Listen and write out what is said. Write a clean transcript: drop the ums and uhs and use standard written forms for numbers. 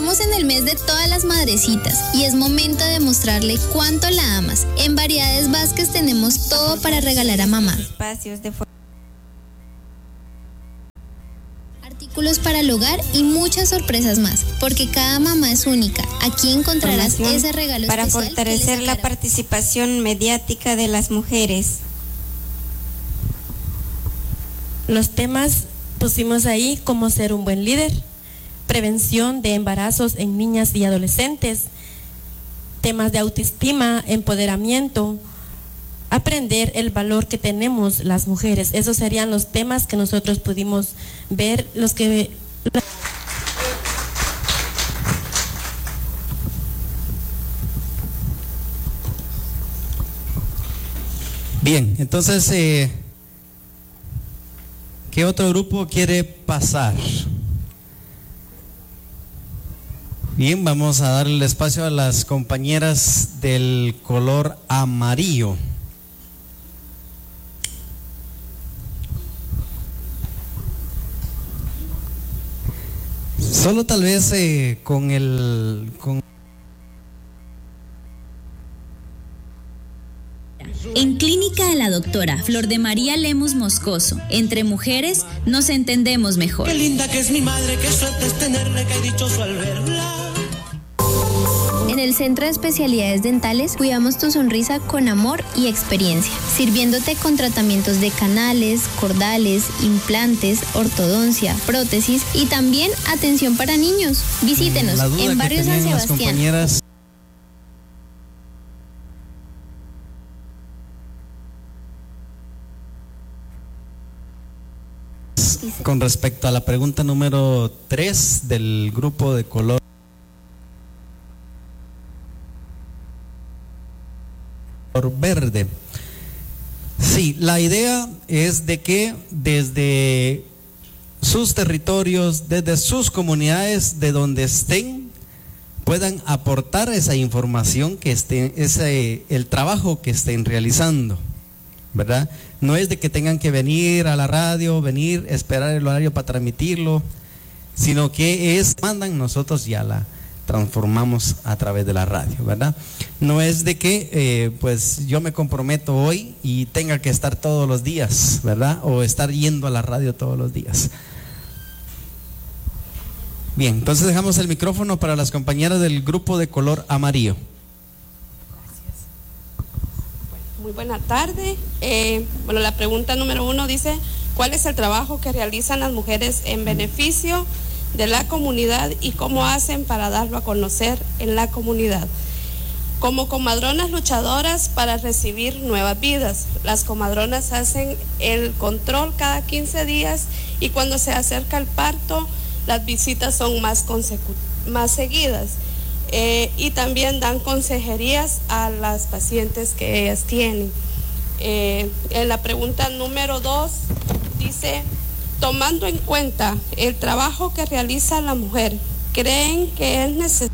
Estamos en el mes de todas las madrecitas y es momento de mostrarle cuánto la amas. En Variedades Vázquez tenemos todo para regalar a mamá. Artículos para el hogar y muchas sorpresas más, porque cada mamá es única. Aquí encontrarás ese regalo para especial fortalecer la participación mediática de las mujeres. Los temas pusimos ahí como ser un buen líder, prevención de embarazos en niñas y adolescentes, temas de autoestima, empoderamiento, aprender el valor que tenemos las mujeres. Esos serían los temas que nosotros pudimos ver, los que... Bien, entonces, ¿qué otro grupo quiere pasar? Bien, vamos a darle el espacio a las compañeras del color amarillo. Solo tal vez En Clínica de la Doctora Flor de María Lemus Moscoso, entre mujeres nos entendemos mejor. Qué linda que es mi madre, qué suerte es tenerle, qué dichoso al verla. En el Centro de Especialidades Dentales cuidamos tu sonrisa con amor y experiencia, sirviéndote con tratamientos de canales, cordales, implantes, ortodoncia, prótesis y también atención para niños. Visítenos en Barrio San Sebastián. Con respecto a la pregunta número 3 del grupo de color verde. Sí, la idea es de que desde sus territorios, desde sus comunidades, de donde estén, puedan aportar esa información que estén, el trabajo que estén realizando, ¿verdad? No es de que tengan que venir a la radio, esperar el horario para transmitirlo, sino que mandan, nosotros ya la transformamos a través de la radio, ¿verdad? No es de que pues yo me comprometo hoy y tenga que estar todos los días, ¿verdad? O estar yendo a la radio todos los días. Bien, entonces dejamos el micrófono para las compañeras del grupo de color amarillo. Muy buena tarde. Bueno, la pregunta número 1 dice: ¿cuál es el trabajo que realizan las mujeres en beneficio de la comunidad y cómo hacen para darlo a conocer en la comunidad? Como comadronas luchadoras para recibir nuevas vidas. Las comadronas hacen el control cada 15 días y cuando se acerca el parto, las visitas son más seguidas. Y también dan consejerías a las pacientes que ellas tienen. En la pregunta número 2 dice: tomando en cuenta el trabajo que realiza la mujer, ¿creen que es necesario